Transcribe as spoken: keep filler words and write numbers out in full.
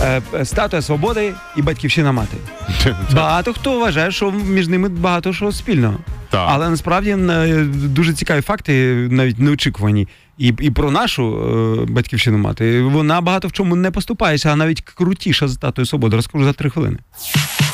Статуя Свободи і Батьківщина мати. Багато хто вважає, що між ними багато що спільного. Так. Але насправді дуже цікаві факти, навіть неочікувані. І, і про нашу е, Батьківщину мати. Вона багато в чому не поступається, а навіть крутіша за Статуєю Свободи. Розкажу за три хвилини.